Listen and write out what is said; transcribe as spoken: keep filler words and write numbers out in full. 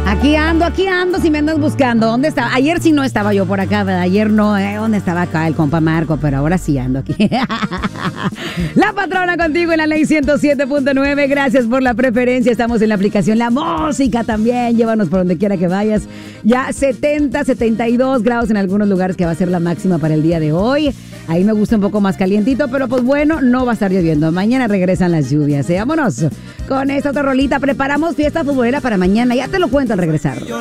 Aquí ando, aquí ando, si me andas buscando. ¿Dónde estaba? Ayer sí no estaba yo por acá, ¿verdad? Ayer no, ¿eh? ¿Dónde estaba acá el compa Marco? Pero ahora sí ando aquí. La Patrona contigo en la Ley ciento siete punto nueve. Gracias por la preferencia. Estamos en la aplicación La Música también. Llévanos por donde quiera que vayas. Ya setenta, setenta y dos grados en algunos lugares, que va a ser la máxima para el día de hoy. Ahí me gusta un poco más calientito, pero pues bueno, no va a estar lloviendo. Mañana regresan las lluvias. ¿eh? Vámonos con esta otra rolita. Preparamos fiesta futbolera para mañana. Ya te lo cuento al regresar.